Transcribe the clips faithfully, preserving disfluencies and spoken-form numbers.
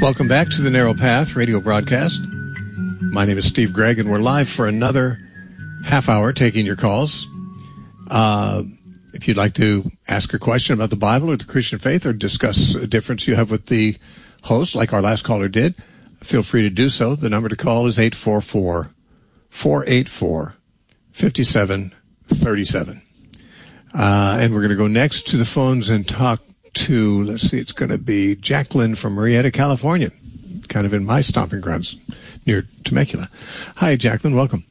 Welcome back to the Narrow Path radio broadcast. My name is Steve Gregg, and we're live for another half hour taking your calls. Uh, if you'd like to ask a question about the Bible or the Christian faith, or discuss a difference you have with the host, like our last caller did, feel free to do so. The number to call is eight four four, four eight four, five seven three seven. Uh, and we're going to go next to the phones and talk to, let's see, it's going to be Jacqueline from Marietta, California, kind of in my stomping grounds near Temecula. Hi, Jacqueline. Welcome.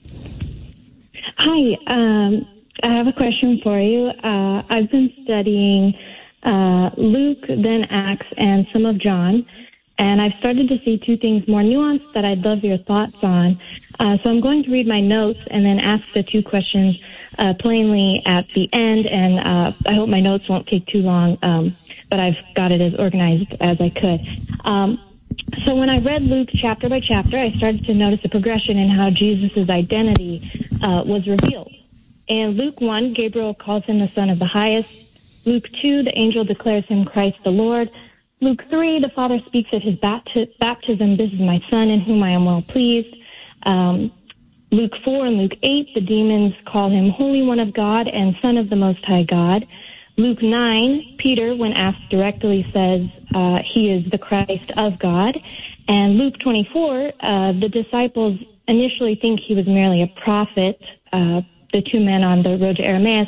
Hi. Um, I have a question for you. Uh, I've been studying uh, Luke, then Acts, and some of John, and I've started to see two things more nuanced that I'd love your thoughts on. Uh, so I'm going to read my notes and then ask the two questions uh, plainly at the end, and uh, I hope my notes won't take too long, um, but I've got it as organized as I could. Um, so when I read Luke chapter by chapter, I started to notice a progression in how Jesus' identity uh, was revealed. In Luke one, Gabriel calls him the Son of the Highest. Luke two, the angel declares him Christ the Lord. Luke three, the Father speaks at his bapti- baptism, "This is my Son in whom I am well pleased." Um, Luke four and Luke eight, the demons call him Holy One of God and Son of the Most High God. Luke nine, Peter, when asked directly, says uh, he is the Christ of God. And Luke twenty-four, uh, the disciples initially think he was merely a prophet, uh, the two men on the road to Emmaus.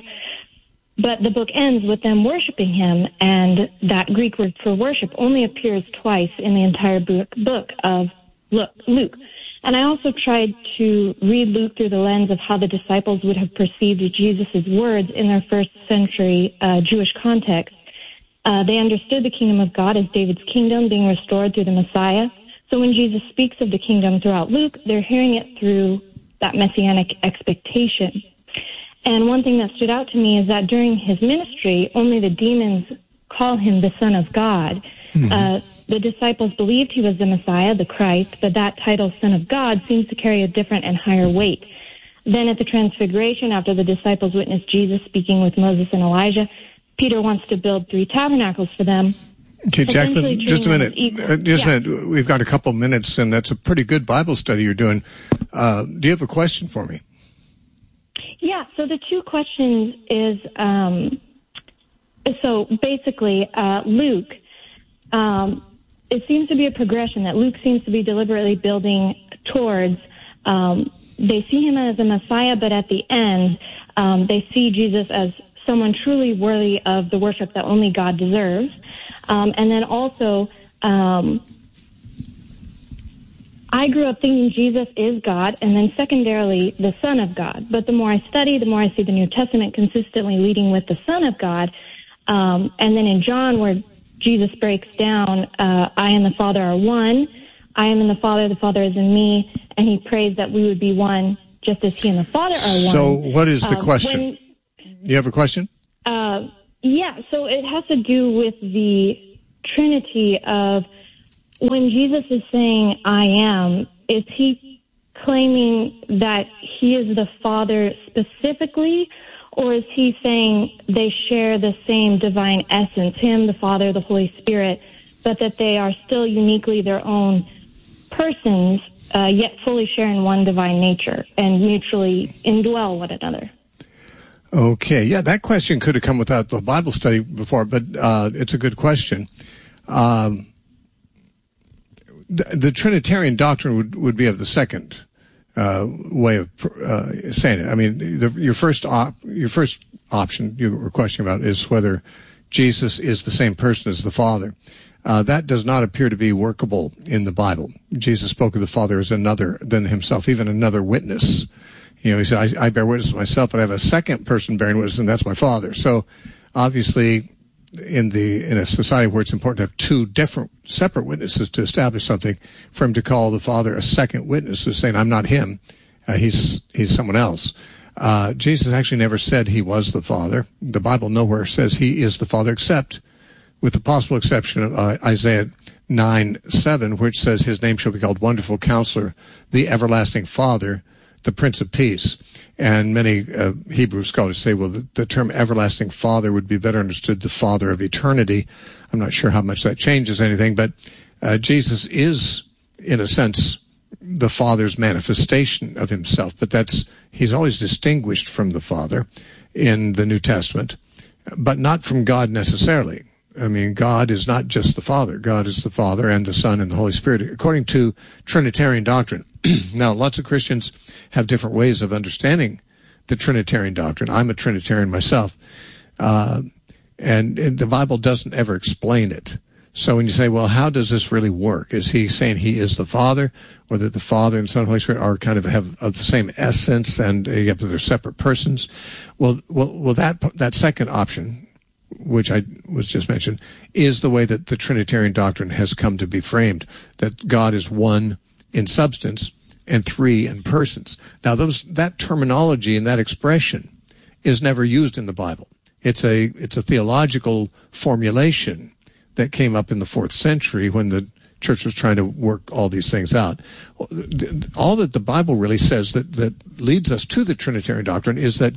But the book ends with them worshiping him, and that Greek word for worship only appears twice in the entire book, book of Luke. And I also tried to read Luke through the lens of how the disciples would have perceived Jesus' words in their first century uh, Jewish context. Uh, they understood the kingdom of God as David's kingdom being restored through the Messiah. So when Jesus speaks of the kingdom throughout Luke, they're hearing it through that messianic expectation. And one thing that stood out to me is that during his ministry, only the demons call him the Son of God. Mm-hmm. Uh, the disciples believed he was the Messiah, the Christ, but that title, Son of God, seems to carry a different and higher weight. Then at the Transfiguration, after the disciples witnessed Jesus speaking with Moses and Elijah, Peter wants to build three tabernacles for them. Okay, Jacqueline, just a minute. Uh, just yeah. a minute. We've got a couple minutes, and that's a pretty good Bible study you're doing. Uh, do you have a question for me? Yeah, so the two questions is, um, so basically, uh, Luke, um, it seems to be a progression that Luke seems to be deliberately building towards. Um, they see him as a Messiah, but at the end, um, they see Jesus as someone truly worthy of the worship that only God deserves. Um, and then also, um, I grew up thinking Jesus is God, and then secondarily, the Son of God. But the more I study, the more I see the New Testament consistently leading with the Son of God. Um, and then in John, where Jesus breaks down, uh, I and the Father are one. I am in the Father, the Father is in me. And he prays that we would be one, just as he and the Father are one. So what is the um, question? When, you have a question? Uh, yeah, so it has to do with the Trinity of when Jesus is saying, I am, is he claiming that he is the Father specifically, or is he saying they share the same divine essence, him, the Father, the Holy Spirit, but that they are still uniquely their own persons, uh, yet fully sharing one divine nature and mutually indwell one another? Okay, yeah, that question could have come without the Bible study before, but uh, it's a good question. Um, the, the Trinitarian doctrine would, would be of the second uh, way of uh, saying it. I mean, the, your first op, your first option you were questioning about is whether Jesus is the same person as the Father. Uh, that does not appear to be workable in the Bible. Jesus spoke of the Father as another than himself, even another witness. You know, he said, I, I bear witness to myself, but I have a second person bearing witness, and that's my Father. So, obviously, in the in a society where it's important to have two different, separate witnesses to establish something, for him to call the Father a second witness is saying, I'm not him, uh, he's he's someone else. Uh, Jesus actually never said he was the Father. The Bible nowhere says he is the Father, except with the possible exception of uh, Isaiah nine seven, which says his name shall be called Wonderful Counselor, the Everlasting Father, the Prince of Peace. And many uh, Hebrew scholars say, well, the, the term everlasting Father would be better understood the Father of eternity. I'm not sure how much that changes anything, but Uh, Jesus is, in a sense, the Father's manifestation of himself, but that's he's always distinguished from the Father in the New Testament, but not from God necessarily. I mean, God is not just the Father. God is the Father and the Son and the Holy Spirit, according to Trinitarian doctrine. Now, lots of Christians have different ways of understanding the Trinitarian doctrine. I'm a Trinitarian myself, uh, and, and the Bible doesn't ever explain it. So when you say, well, how does this really work? Is he saying he is the Father, or that the Father and Son and Holy Spirit are kind of have of the same essence and uh, yet they're separate persons? Well, well, well, that that second option, which I was just mentioned, is the way that the Trinitarian doctrine has come to be framed, that God is one in substance and three in persons. Now, those that terminology and that expression is never used in the Bible. It's a it's a theological formulation that came up in the fourth century when the church was trying to work all these things out. All that the Bible really says that, that leads us to the Trinitarian doctrine is that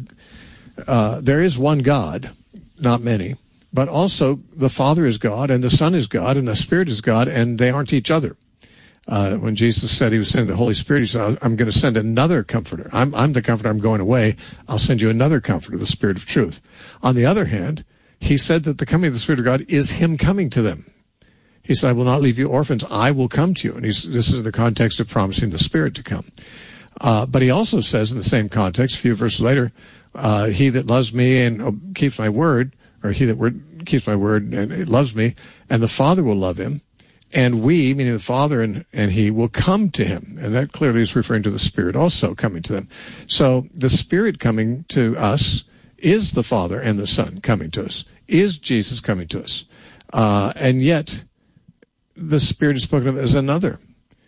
uh, there is one God, not many, but also the Father is God and the Son is God and the Spirit is God, and they aren't each other. Uh, when Jesus said he was sending the Holy Spirit, he said, I'm going to send another comforter. I'm, I'm the comforter. I'm going away. I'll send you another comforter, the Spirit of truth. On the other hand, he said that the coming of the Spirit of God is him coming to them. He said, I will not leave you orphans. I will come to you. And he's, this is in the context of promising the Spirit to come. Uh, but he also says in the same context, a few verses later, uh, he that loves me and keeps my word, or he that word, keeps my word and loves me, and the Father will love him. And we, meaning the Father and, and he, will come to him. And that clearly is referring to the Spirit also coming to them. So the Spirit coming to us is the Father and the Son coming to us, is Jesus coming to us. Uh, and yet, the Spirit is spoken of as another.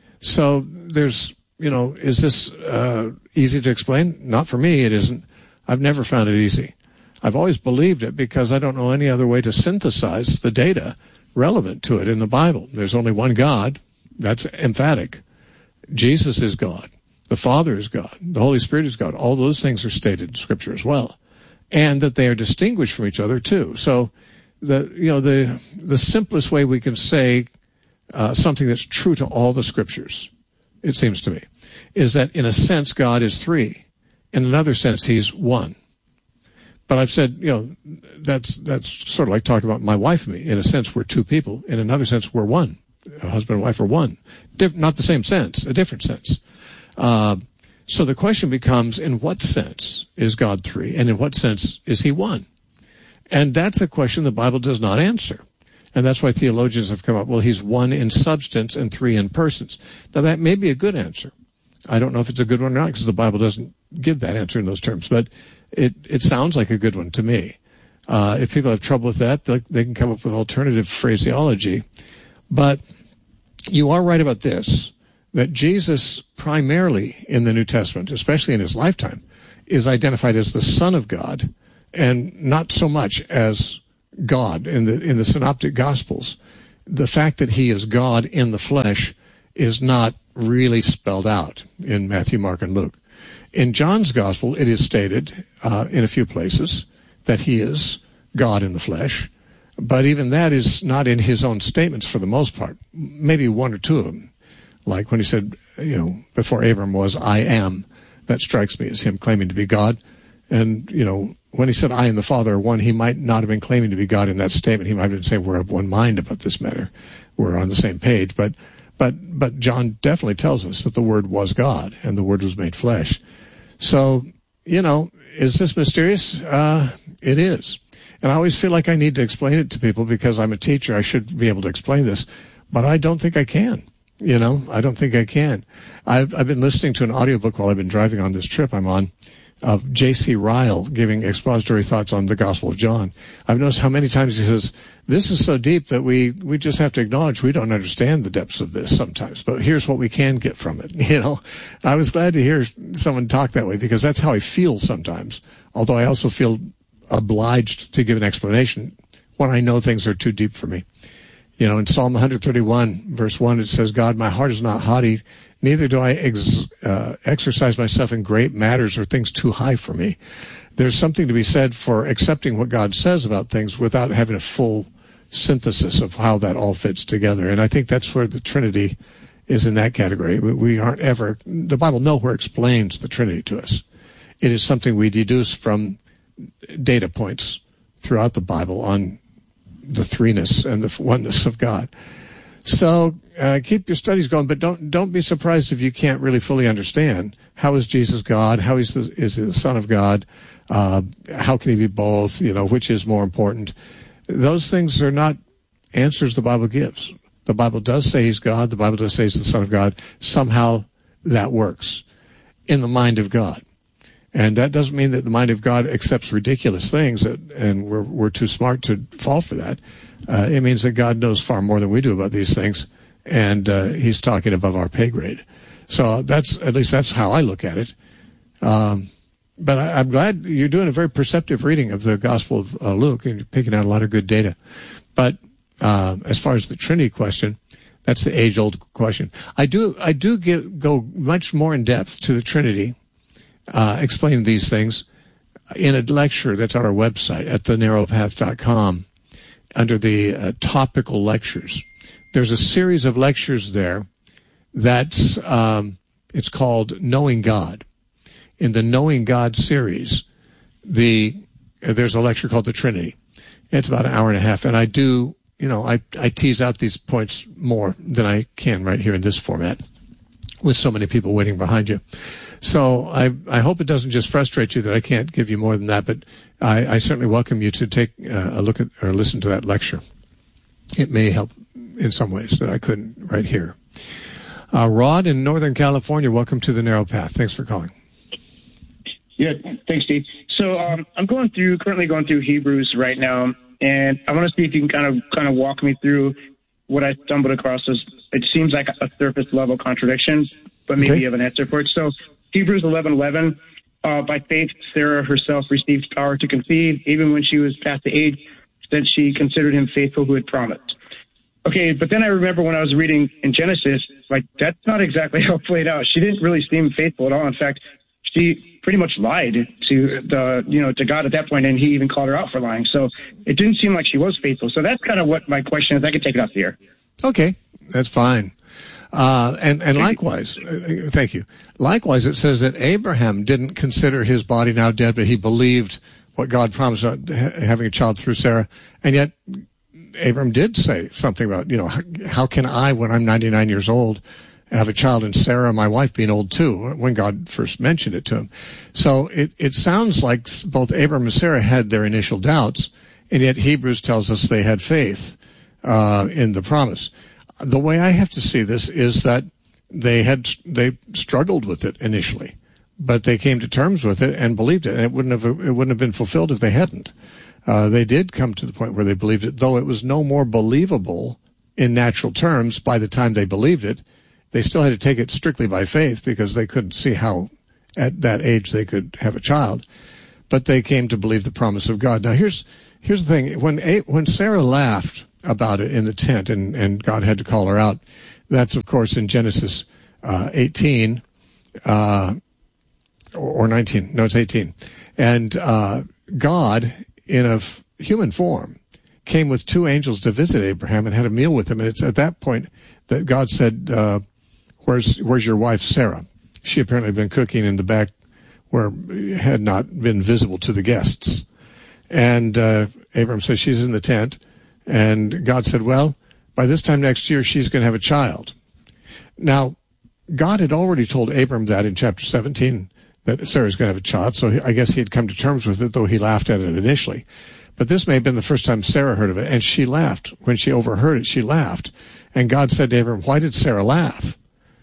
So there's, you know, is this uh, easy to explain? Not for me, it isn't. I've never found it easy. I've always believed it because I don't know any other way to synthesize the data relevant to it in the Bible. There's only one God. That's emphatic. Jesus is God. The Father is God. The Holy Spirit is God. All those things are stated in Scripture as well. And that they are distinguished from each other too. So, the you know the the simplest way we can say uh, something that's true to all the Scriptures, it seems to me, is that in a sense God is three, in another sense He's one. But I've said, you know, that's that's sort of like talking about my wife and me. In a sense, we're two people. In another sense, we're one. A husband and wife are one. Dif- not the same sense, a different sense. Uh, So the question becomes, in what sense is God three? And in what sense is he one? And that's a question the Bible does not answer. And that's why theologians have come up, well, he's one in substance and three in persons. Now, that may be a good answer. I don't know if it's a good one or not, because the Bible doesn't give that answer in those terms. But it, it sounds like a good one to me. Uh, if people have trouble with that, they, they can come up with alternative phraseology. But you are right about this, that Jesus primarily in the New Testament, especially in his lifetime, is identified as the Son of God and not so much as God in the in the Synoptic Gospels. The fact that he is God in the flesh is not really spelled out in Matthew, Mark, and Luke. In John's Gospel, it is stated uh, in a few places that he is God in the flesh, but even that is not in his own statements for the most part. Maybe one or two of them. Like when he said, you know, before Abram was, I am. That strikes me as him claiming to be God. And, you know, when he said, I and the Father are one, he might not have been claiming to be God in that statement. He might have been saying, we're of one mind about this matter. We're on the same page. But, but, but John definitely tells us that the Word was God and the Word was made flesh. So, you know, is this mysterious? Uh, it is. And I always feel like I need to explain it to people because I'm a teacher. I should be able to explain this, but I don't think I can. You know, I don't think I can. I've, I've been listening to an audiobook while I've been driving on this trip I'm on of J C Ryle giving expository thoughts on the Gospel of John. I've noticed how many times he says, this is so deep that we, we just have to acknowledge we don't understand the depths of this sometimes, but here's what we can get from it. You know, I was glad to hear someone talk that way because that's how I feel sometimes, although I also feel obliged to give an explanation when I know things are too deep for me. You know, in Psalm one thirty-one, verse one, it says, God, my heart is not haughty, neither do I ex- uh, exercise myself in great matters or things too high for me. There's something to be said for accepting what God says about things without having a full synthesis of how that all fits together. And I think that's where the Trinity is in that category. We aren't ever, the Bible nowhere explains the Trinity to us. It is something we deduce from data points throughout the Bible on the threeness and the oneness of God. So uh, keep your studies going, but don't don't be surprised if you can't really fully understand how is Jesus God, how is the, is he the Son of God, uh, how can he be both, you know, which is more important. Those things are not answers the Bible gives. The Bible does say he's God. The Bible does say he's the Son of God. Somehow that works in the mind of God. And that doesn't mean that the mind of God accepts ridiculous things, that, and we're we're too smart to fall for that. Uh, it means that God knows far more than we do about these things, and uh, he's talking above our pay grade. So that's, at least that's how I look at it. Um, but I, I'm glad you're doing a very perceptive reading of the Gospel of uh, Luke, and you're picking out a lot of good data. But uh, as far as the Trinity question, that's the age-old question. I do I do give, go much more in depth to the Trinity, uh, explain these things in a lecture that's on our website at the narrow path dot com. Under the uh, topical lectures. There's a series of lectures there that's, um, it's called Knowing God. In the Knowing God series, the uh, there's a lecture called the Trinity. It's about an hour and a half, and I do, you know, I, I tease out these points more than I can right here in this format with so many people waiting behind you. So I, I hope it doesn't just frustrate you that I can't give you more than that, but I, I certainly welcome you to take uh, a look at or listen to that lecture. It may help in some ways that I couldn't right here. Uh, Rod in Northern California, welcome to the Narrow Path. Thanks for calling. Yeah, thanks, Steve. So um, I'm going through, currently going through Hebrews right now, and I want to see if you can kind of kind of walk me through what I stumbled across. As it seems like a surface level contradiction, but maybe okay. You have an answer for it. So Hebrews eleven eleven, uh, by faith, Sarah herself received power to conceive, even when she was past the age that she considered him faithful who had promised. Okay, but then I remember when I was reading in Genesis, like, that's not exactly how it played out. She didn't really seem faithful at all. In fact, she pretty much lied to the, you know, to God at that point, and he even called her out for lying. So it didn't seem like she was faithful. So that's kind of what my question is. I could take it off the air. Okay, that's fine. Uh, and, and likewise, uh, thank you. Likewise, it says that Abraham didn't consider his body now dead, but he believed what God promised about having a child through Sarah. And yet, Abraham did say something about, you know, how, how can I, when I'm ninety-nine years old, have a child, and Sarah, my wife, being old too, when God first mentioned it to him. So it, it sounds like both Abraham and Sarah had their initial doubts, and yet Hebrews tells us they had faith uh, in the promise. The way I have to see this is that they had they struggled with it initially, but they came to terms with it and believed it, and it wouldn't have it wouldn't have been fulfilled if they hadn't. Uh, they did come to the point where they believed it, though it was no more believable in natural terms by the time they believed it. They still had to take it strictly by faith because they couldn't see how at that age they could have a child, but they came to believe the promise of God. Now here's here's the thing: when when Sarah laughed about it in the tent, and, and God had to call her out. That's, of course, in Genesis uh, eighteen, uh, or nineteen. No, it's eighteen. And uh, God, in a f- human form, came with two angels to visit Abraham and had a meal with him. And it's at that point that God said, uh, where's where's your wife Sarah? She apparently had been cooking in the back where had not been visible to the guests. And uh, Abraham says, she's in the tent. And God said, well, by this time next year, she's going to have a child. Now, God had already told Abram that in chapter seventeen, that Sarah's going to have a child. So I guess he had come to terms with it, though he laughed at it initially. But this may have been the first time Sarah heard of it. And she laughed. When she overheard it, she laughed. And God said to Abram, why did Sarah laugh?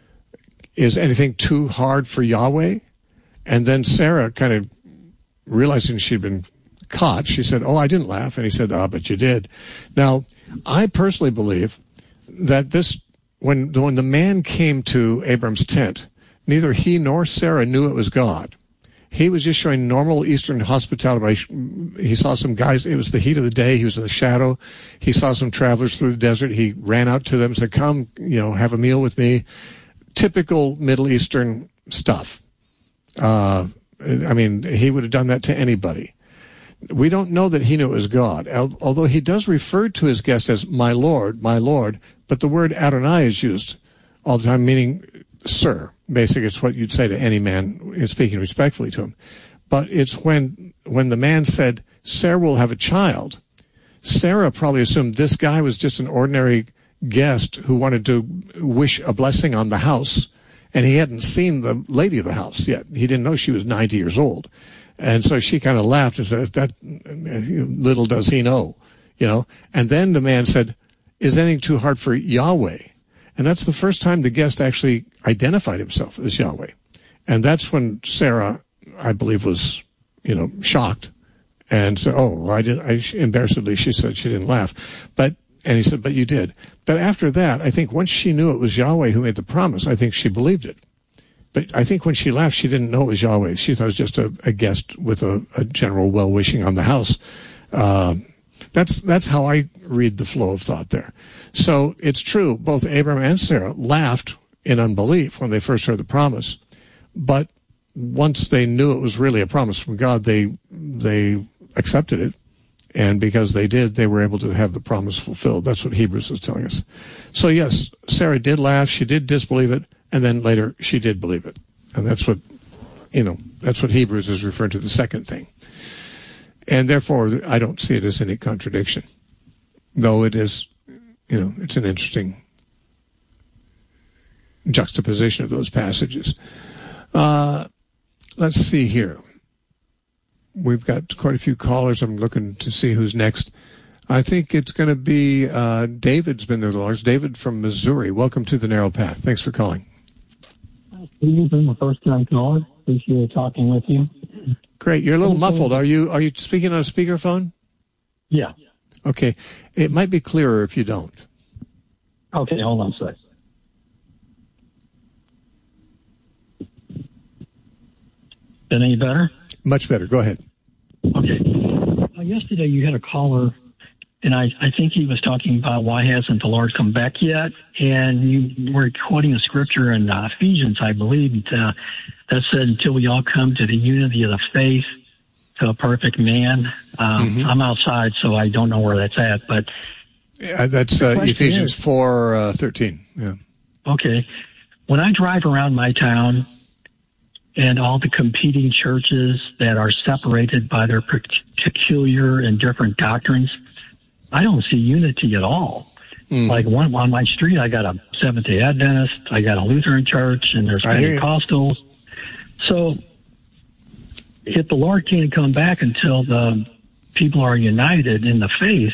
Is anything too hard for Yahweh? And then Sarah, kind of realizing she'd been caught, she said, oh, I didn't laugh. And he said, ah, but you did. Now, I personally believe that this, when, when the man came to Abram's tent, neither he nor Sarah knew it was God. He was just showing normal Eastern hospitality. He saw some guys. It was the heat of the day. He was in the shadow. He saw some travelers through the desert. He ran out to them and said, come, you know, have a meal with me. Typical Middle Eastern stuff. Uh, I mean, he would have done that to anybody. We don't know that he knew it was God, although he does refer to his guest as my Lord, my Lord, but the word Adonai is used all the time, meaning sir. Basically, it's what you'd say to any man speaking respectfully to him. But it's when when the man said, Sarah will have a child, Sarah probably assumed this guy was just an ordinary guest who wanted to wish a blessing on the house, and he hadn't seen the lady of the house yet. He didn't know she was ninety years old. And so she kind of laughed and said, that little does he know, you know. And then the man said, is anything too hard for Yahweh? And that's the first time the guest actually identified himself as Yahweh. And that's when Sarah, I believe, was, you know, shocked. And said, oh, I didn't, I, embarrassedly, she said she didn't laugh. But, and he said, but you did. But after that, I think once she knew it was Yahweh who made the promise, I think she believed it. But I think when she laughed, she didn't know it was Yahweh. She thought it was just a, a guest with a, a general well-wishing on the house. Uh, that's that's how I read the flow of thought there. So it's true, both Abraham and Sarah laughed in unbelief when they first heard the promise. But once they knew it was really a promise from God, they they accepted it. And because they did, they were able to have the promise fulfilled. That's what Hebrews is telling us. So yes, Sarah did laugh. She did disbelieve it. And then later, she did believe it. And that's what, you know, that's what Hebrews is referring to, the second thing. And therefore, I don't see it as any contradiction. Though it is, you know, it's an interesting juxtaposition of those passages. Uh, let's see here. We've got quite a few callers. I'm looking to see who's next. I think it's going to be uh, David's been there the longest. David from Missouri. Welcome to the Narrow Path. Thanks for calling. You've been the first time caller. Appreciate talking with you. Great. You're a little muffled. Are you Are you speaking on a speakerphone? Yeah. Okay. It might be clearer if you don't. Okay, hold on a sec. That any better? Much better. Go ahead. Okay. Uh, yesterday you had a caller, and I, I think he was talking about why hasn't the Lord come back yet? And you were quoting a scripture in uh, Ephesians, I believe, uh, that said, until we all come to the unity of the faith, to a perfect man. Um, mm-hmm. I'm outside, so I don't know where that's at. But yeah, that's uh, Ephesians is, four uh, thirteen. Yeah. Okay. When I drive around my town and all the competing churches that are separated by their peculiar and different doctrines, I don't see unity at all. Mm. Like one on my street, I got a Seventh-day Adventist, I got a Lutheran church, and there's Pentecostals. So if the Lord can't come back until the people are united in the faith,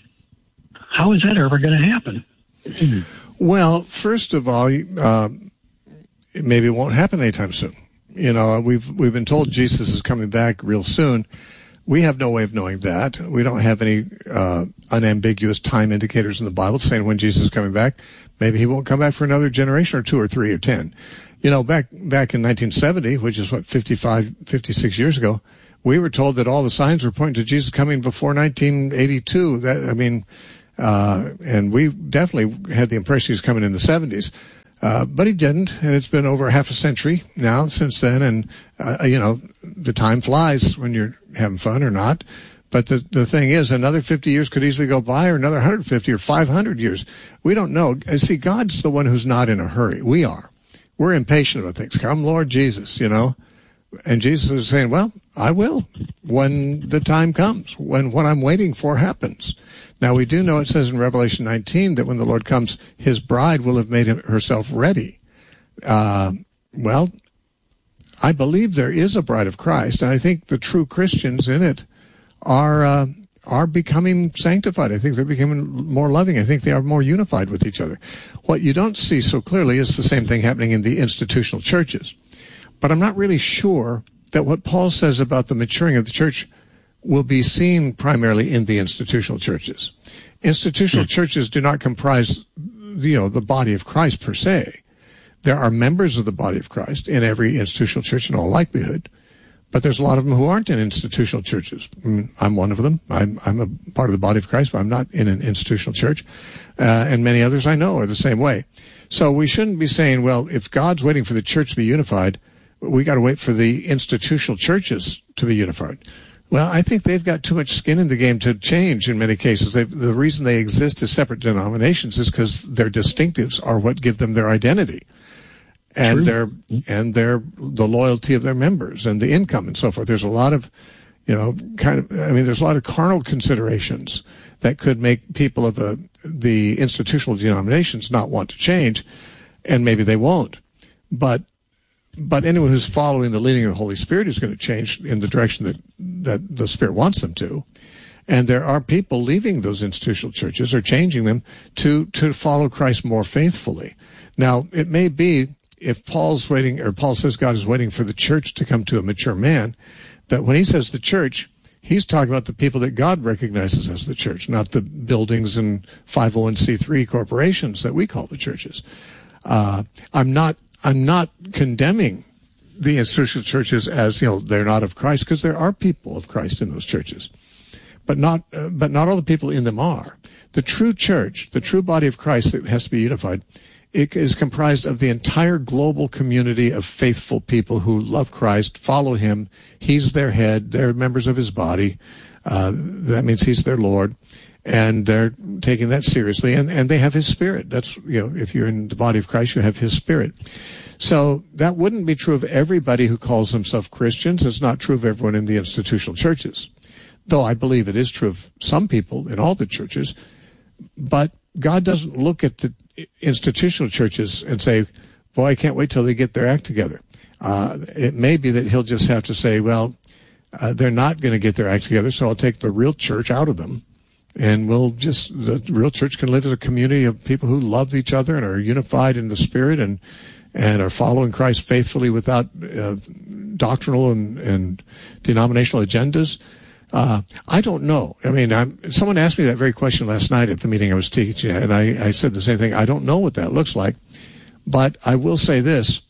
how is that ever going to happen? Well, first of all, uh, maybe it won't happen anytime soon. You know, we've we've been told Jesus is coming back real soon. We have no way of knowing that. We don't have any uh, unambiguous time indicators in the Bible saying when Jesus is coming back. Maybe he won't come back for another generation or two or three or ten. You know, back back in nineteen seventy, which is what, fifty-five, fifty-six years ago, we were told that all the signs were pointing to Jesus coming before nineteen eighty-two. That, I mean, uh, and we definitely had the impression he was coming in the seventies. Uh, but he didn't, and it's been over half a century now since then, and, uh, you know, the time flies when you're having fun or not. But the, the thing is, another fifty years could easily go by, or another one hundred fifty or five hundred years. We don't know. See, God's the one who's not in a hurry. We are. We're impatient about things. Come, Lord Jesus, you know. And Jesus is saying, well, I will when the time comes, when what I'm waiting for happens. Now, we do know it says in Revelation nineteen that when the Lord comes, his bride will have made herself ready. Uh, well, I believe there is a bride of Christ, and I think the true Christians in it are uh, are becoming sanctified. I think they're becoming more loving. I think they are more unified with each other. What you don't see so clearly is the same thing happening in the institutional churches. But I'm not really sure that what Paul says about the maturing of the church will be seen primarily in the institutional churches. Institutional mm. churches do not comprise, you know, the body of Christ per se. There are members of the body of Christ in every institutional church in all likelihood, but there's a lot of them who aren't in institutional churches. I mean, I'm one of them. I'm, I'm a part of the body of Christ, but I'm not in an institutional church. Uh, and many others I know are the same way. So we shouldn't be saying, well, if God's waiting for the church to be unified, we got to wait for the institutional churches to be unified. Well, I think they've got too much skin in the game to change in many cases. They've, the reason they exist as separate denominations is because their distinctives are what give them their identity. And their and their the loyalty of their members and the income and so forth. There's a lot of, you know, kind of. I mean, there's a lot of carnal considerations that could make people of the the institutional denominations not want to change, and maybe they won't. But but anyone who's following the leading of the Holy Spirit is going to change in the direction that that the Spirit wants them to. And there are people leaving those institutional churches or changing them to to follow Christ more faithfully. Now, it may be, if Paul's waiting, or Paul says God is waiting for the church to come to a mature man, that when he says the church, he's talking about the people that God recognizes as the church, not the buildings and five oh one c three corporations that we call the churches. Uh, I'm not, I'm not condemning the institutional churches as, you know, they're not of Christ, because there are people of Christ in those churches, but not, uh, but not all the people in them are. The true church, the true body of Christ that has to be unified, it is comprised of the entire global community of faithful people who love Christ, follow him. He's their head. They're members of his body. Uh, that means he's their Lord. And they're taking that seriously. And, and they have his Spirit. That's, you know, if you're in the body of Christ, you have his Spirit. So that wouldn't be true of everybody who calls themselves Christians. It's not true of everyone in the institutional churches. Though I believe it is true of some people in all the churches. But God doesn't look at the institutional churches and say, boy, I can't wait till they get their act together. Uh, it may be that he'll just have to say, well, uh, they're not going to get their act together, so I'll take the real church out of them. And we'll just, the real church can live as a community of people who love each other and are unified in the Spirit and, and are following Christ faithfully without uh, doctrinal and, and denominational agendas. Uh, I don't know. I mean, I'm, someone asked me that very question last night at the meeting I was teaching, and I, I said the same thing. I don't know what that looks like, but I will say this.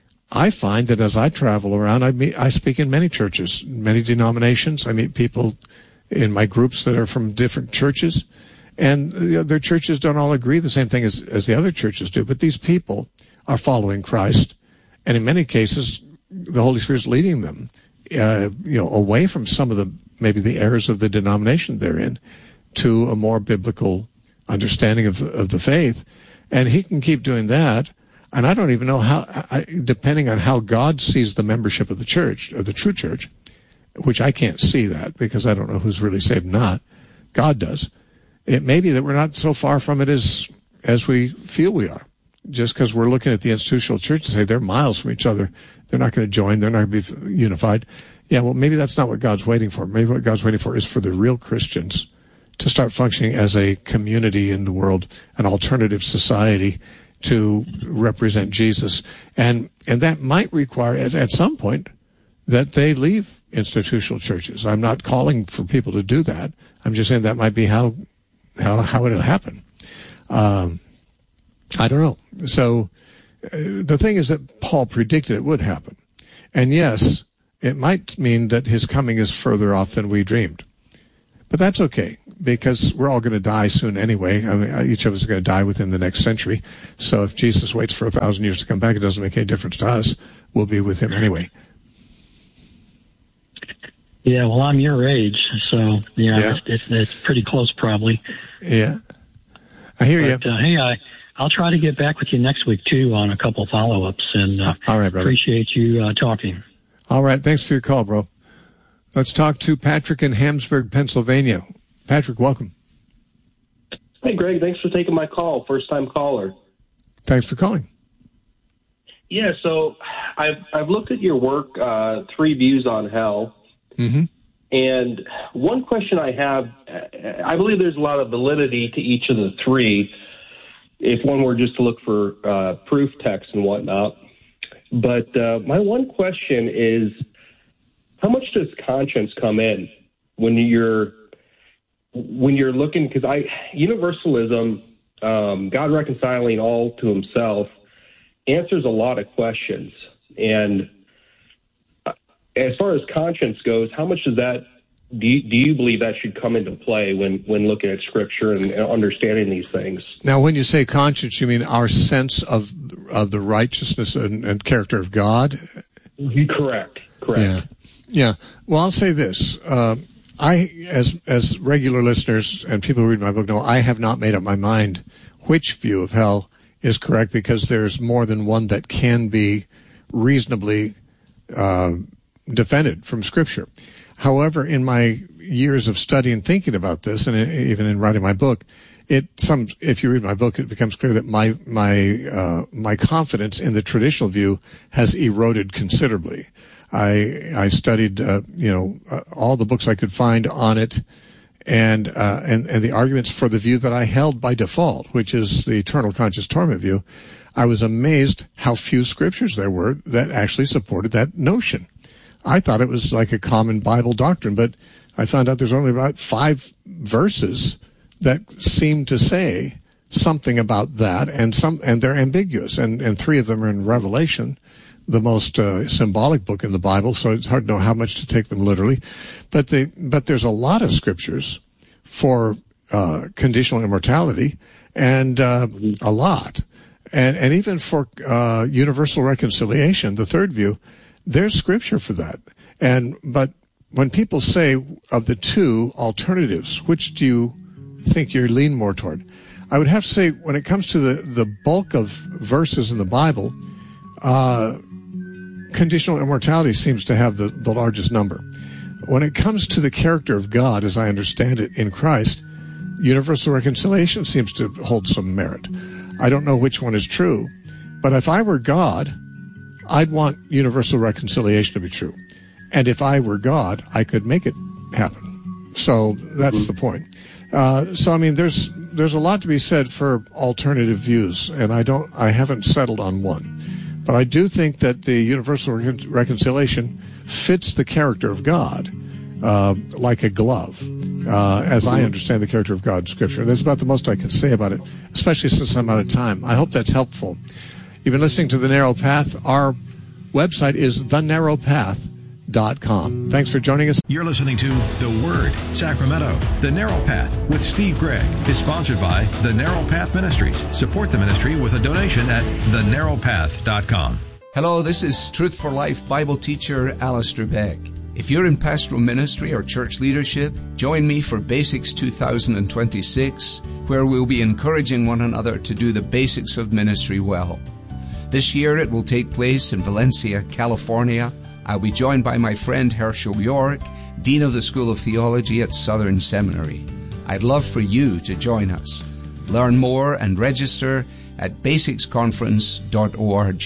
I find that as I travel around, I meet, I speak in many churches, many denominations. I meet people in my groups that are from different churches, and you know, their churches don't all agree the same thing as, as the other churches do, but these people are following Christ, and in many cases, the Holy Spirit is leading them, uh, you know, away from some of the maybe the errors of the denomination they're in, to a more biblical understanding of the, of the faith. And he can keep doing that. And I don't even know how, I, depending on how God sees the membership of the church, of the true church, which I can't see that because I don't know who's really saved and not. God does. It may be that we're not so far from it as, as we feel we are. Just because we're looking at the institutional church and say they're miles from each other. They're not going to join. They're not going to be unified. Yeah, well, maybe that's not what God's waiting for. Maybe what God's waiting for is for the real Christians to start functioning as a community in the world, an alternative society to represent Jesus. And and that might require, at, at some point, that they leave institutional churches. I'm not calling for people to do that. I'm just saying that might be how how, how it'll happen. Um, I don't know. So uh, the thing is that Paul predicted it would happen. And yes, it might mean that his coming is further off than we dreamed. But that's okay, because we're all going to die soon anyway. I mean, each of us is going to die within the next century. So if Jesus waits for a thousand years to come back, it doesn't make any difference to us. We'll be with him anyway. Yeah, well, I'm your age, so yeah, yeah. It's, it's, it's pretty close probably. Yeah, I hear but, you. Uh, hey, I, I'll try to get back with you next week, too, on a couple follow-ups, and uh, all right, brother. Appreciate you uh, talking. All right. Thanks for your call, bro. Let's talk to Patrick in Hamsburg, Pennsylvania. Patrick, welcome. Hey, Greg. Thanks for taking my call. First-time caller. Thanks for calling. Yeah, so I've, I've looked at your work, uh, Three Views on Hell. Mm-hmm. And one question I have, I believe there's a lot of validity to each of the three, if one were just to look for uh, proof text and whatnot. But uh, my one question is, how much does conscience come in when you're when you're looking? Because I universalism, um, God reconciling all to Himself, answers a lot of questions. And as far as conscience goes, how much does that do you, do you believe that should come into play when when looking at Scripture and understanding these things? Now, when you say conscience, you mean our sense of of the righteousness and, and character of God? Correct. Correct. Yeah. Yeah. Well, I'll say this. Uh, I, as as regular listeners and people who read my book know, I have not made up my mind which view of hell is correct, because there's more than one that can be reasonably uh, defended from Scripture. However, in my years of study and thinking about this, and even in writing my book, it some if you read my book, it becomes clear that my my uh, my confidence in the traditional view has eroded considerably. I I studied uh, you know uh, all the books I could find on it, and uh, and and the arguments for the view that I held by default, which is the eternal conscious torment view. I was amazed how few scriptures there were that actually supported that notion. I thought it was like a common Bible doctrine, but I found out there's only about five verses that seem to say something about that, and some and they're ambiguous, and and three of them are in Revelation, the most uh, symbolic book in the Bible, so it's hard to know how much to take them literally. But they, but there's a lot of scriptures for uh, conditional immortality, and uh, a lot. And and even for uh, universal reconciliation, the third view, there's scripture for that. And but when people say of the two alternatives, which do you think you lean more toward? I would have to say, when it comes to the, the bulk of verses in the Bible, uh, conditional immortality seems to have the, the largest number. When it comes to the character of God, as I understand it in Christ, universal reconciliation seems to hold some merit. I don't know which one is true, but if I were God, I'd want universal reconciliation to be true. And if I were God, I could make it happen. So that's the point. Uh, so, I mean, there's there's a lot to be said for alternative views, and I don't I haven't settled on one. But I do think that the universal recon- reconciliation fits the character of God uh, like a glove, uh, as I understand the character of God in Scripture. And that's about the most I can say about it, especially since I'm out of time. I hope that's helpful. You've been listening to The Narrow Path. Our website is the narrow path dot com. Thanks for joining us. You're listening to The Word, Sacramento. The Narrow Path with Steve Gregg is sponsored by The Narrow Path Ministries. Support the ministry with a donation at the narrow path dot com. Hello, this is Truth for Life Bible teacher Alistair Beck. If you're in pastoral ministry or church leadership, join me for Basics two thousand twenty-six, where we'll be encouraging one another to do the basics of ministry well. This year it will take place in Valencia, California. I'll be joined by my friend Herschel York, Dean of the School of Theology at Southern Seminary. I'd love for you to join us. Learn more and register at basics conference dot org.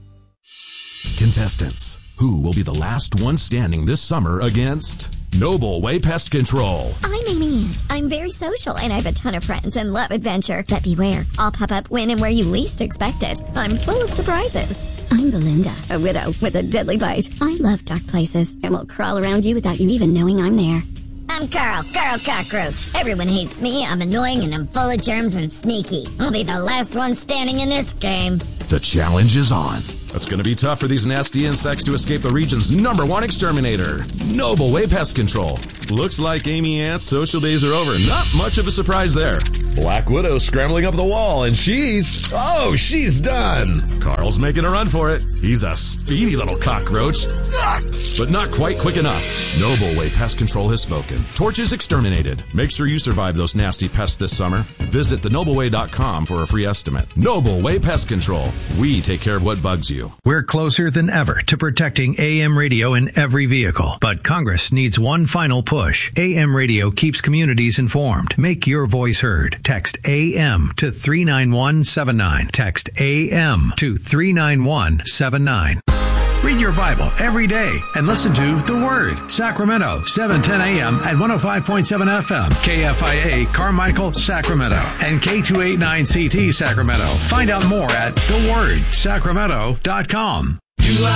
Contestants, who will be the last one standing this summer against Noble Way Pest Control? I'm Amy Ant. I'm very social and I have a ton of friends and love adventure. But beware, I'll pop up when and where you least expect it. I'm full of surprises. I'm Belinda, a widow with a deadly bite. I love dark places and will crawl around you without you even knowing I'm there. I'm Carl, Carl Cockroach. Everyone hates me. I'm annoying and I'm full of germs and sneaky. I'll be the last one standing in this game. The challenge is on. It's going to be tough for these nasty insects to escape the region's number one exterminator, Noble Way Pest Control. Looks like Amy Ant's social days are over. Not much of a surprise there. Black Widow scrambling up the wall, and she's... oh, she's done. Carl's making a run for it. He's a speedy little cockroach, but not quite quick enough. Noble Way Pest Control has spoken. Torches exterminated. Make sure you survive those nasty pests this summer. Visit the noble way dot com for a free estimate. Noble Way Pest Control. We take care of what bugs you. We're closer than ever to protecting A M radio in every vehicle, but Congress needs one final push. A M radio keeps communities informed. Make your voice heard. Text A M to three nine one seven nine. Text A M to three nine one seven nine. Read your Bible every day and listen to The Word, Sacramento, seven ten a.m. at one oh five point seven F M, K F I A, Carmichael, Sacramento, and K two eighty-nine C T, Sacramento. Find out more at the word sacramento dot com.